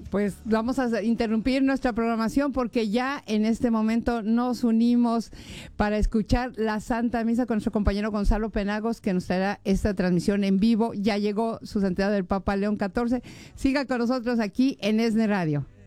Pues vamos a interrumpir nuestra programación porque ya en este momento nos unimos para escuchar la Santa Misa con nuestro compañero Gonzalo Penagos, que nos traerá esta transmisión en vivo. Ya llegó su santidad el Papa León XIV. Siga con nosotros aquí en ESNE Radio.